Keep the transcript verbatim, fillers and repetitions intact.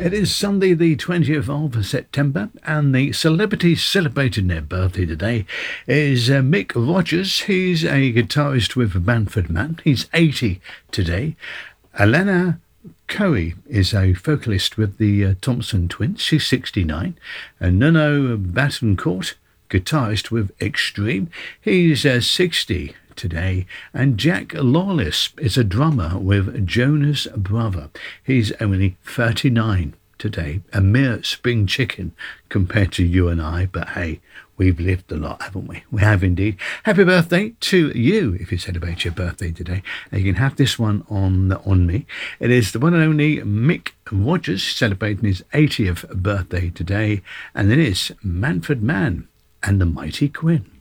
It is Sunday the twentieth of September, and the celebrities celebrating their birthday today is uh, Mick Rogers. He's a guitarist with Manfred Mann. He's eighty today. Alana Curry is a vocalist with the uh, Thompson Twins. She's sixty-nine. And Nuno Battencourt, guitarist with Extreme. He's uh, sixty today. And Jack Lawless is a drummer with Jonas Brother. He's only thirty-nine today. A mere spring chicken compared to you and I, but hey, we've lived a lot, haven't we? We have indeed. Happy birthday to you if you celebrate your birthday today. And you can have this one on on me. It is the one and only Mick Rogers celebrating his eightieth birthday today, and it is Manfred Mann and the Mighty Quinn.